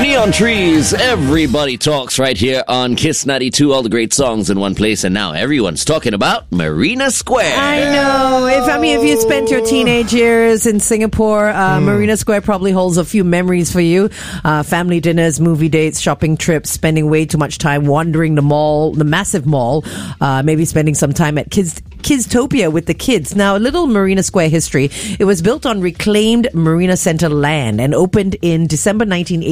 Neon Trees, everybody talks right here on Kiss 92. All the great songs in one place, and now everyone's talking about Marina Square. I know. If you spent your teenage years in Singapore, Marina Square probably holds a few memories for you. Family dinners, movie dates, shopping trips, spending way too much time wandering the mall, the massive mall, maybe spending some time at Kidstopia with the kids. Now, a little Marina Square history. It was built on reclaimed Marina Centre land and opened in December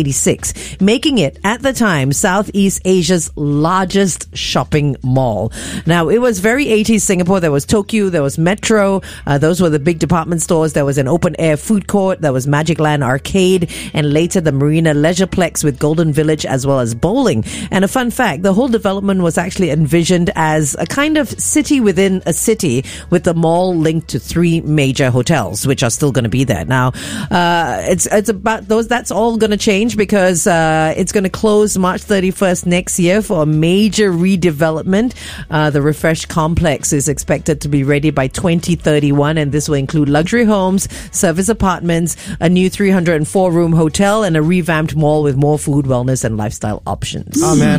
1986, making it, at the time, Southeast Asia's largest shopping mall. Now, it was very 80s Singapore. There was Tokyo, there was Metro. Those were the big department stores. There was an open-air food court. There was Magic Land Arcade, and later the Marina Leisureplex with Golden Village, as well as bowling. And a fun fact, the whole development was actually envisioned as a kind of city within a city, with the mall linked to 3 major hotels, which are still going to be there. Now, it's about those. That's all going to change because it's going to close March 31st next year for a major redevelopment. The refreshed complex is expected to be ready by 2031, and this will include luxury homes, service apartments, a new 304-room hotel, and a revamped mall with more food, wellness, and lifestyle options. Oh man,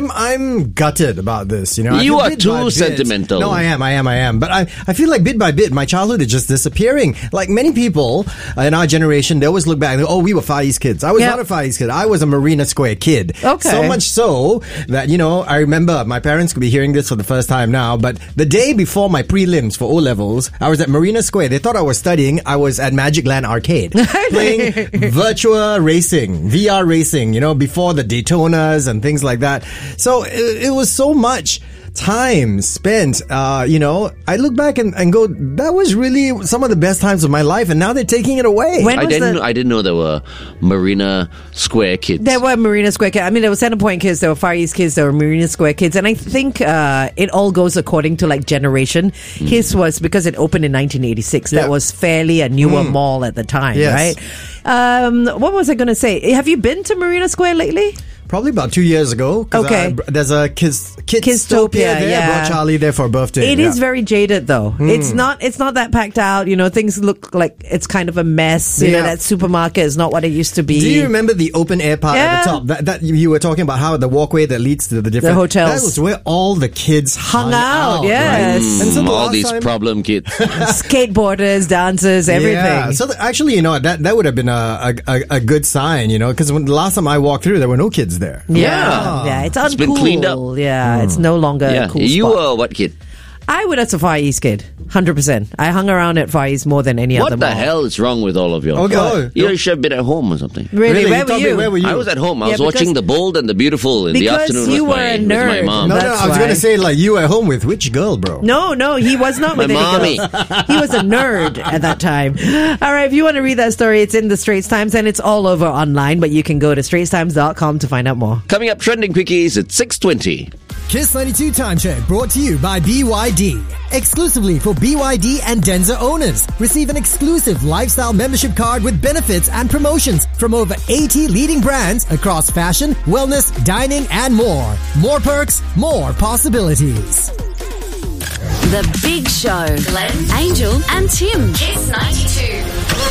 I'm gutted about this. You know, You are too sentimental. No, I am. But I feel like bit by bit, my childhood is just disappearing. Like many people in our generation, they always look back and go, oh, we were Far East kids. I was not a Far East kid. I was a Marina Square kid. Okay. So much so that, you know, I remember my parents could be hearing this for the first time now, but the day before my prelims for O-levels, I was at Marina Square. They thought I was studying. I was at Magic Land Arcade playing virtual racing, VR racing, you know, before the Daytonas and things like that. So it was so much time spent, you know, I look back and go, that was really some of the best times of my life, and now they're taking it away. I didn't know there were Marina Square kids. There were Marina Square kids. I mean, there were Centrepoint kids, there were Far East kids, there were Marina Square kids, and I think it all goes according to like generation. His was because it opened in 1986. That was fairly a newer mall at the time, right? What was I going to say? Have you been to Marina Square lately? Probably about 2 years ago. Okay. There's a Kidstopia there. Yeah. I brought Charlie there for a birthday. It is very jaded though. It's not that packed out. You know, things look like it's kind of a mess. You know, that supermarket is not what it used to be. Do you remember the open air part at the top? That you were talking about, how the walkway that leads to the different hotels. That was where all the kids hung out. Yes. Right? And so all these problem kids. Skateboarders, dancers, everything. Yeah. So actually, you know, that would have been a good sign, you know, because the last time I walked through, there were no kids there. Yeah, it's uncool. It's been cleaned up. Yeah, it's no longer a cool You spot. were what kid? I would as a Far East kid, 100%. I hung around at Far East more than any other mall. What the hell is wrong with all of you? You should have been at home or something. Really? Where were you? I was at home. I was watching The Bold and the Beautiful in the afternoon you with were a with nerd. my mom. No, I was going to say, like, you were at home with which girl, bro? No, he was not with My any mommy. girls. He was a nerd at that time. All right, if you want to read that story, it's in the Straits Times and it's all over online, but you can go to straitstimes.com to find out more. Coming up, Trending Quickies at 6:20. Kiss 92 Time Check brought to you by BYD. Exclusively for BYD and Denza owners. Receive an exclusive lifestyle membership card with benefits and promotions from over 80 leading brands across fashion, wellness, dining, and more. More perks, more possibilities. The Big Show. Glenn, Angel, and Tim. Kiss 92.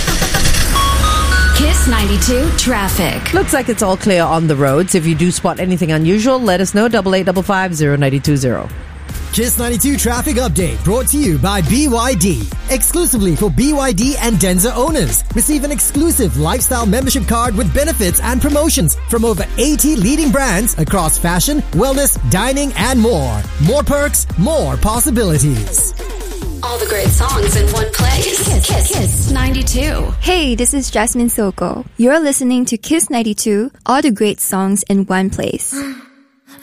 Kiss 92 traffic. Looks like it's all clear on the roads. If you do spot anything unusual, let us know. 8855-0920. Kiss 92 traffic update brought to you by BYD. Exclusively for BYD and Denza owners. Receive an exclusive lifestyle membership card with benefits and promotions from over 80 leading brands across fashion, wellness, dining, and more. More perks, more possibilities. All the great songs in one place. Kiss 92. Hey, this is Jasmine Soko. You're listening to Kiss 92, all the great songs in one place.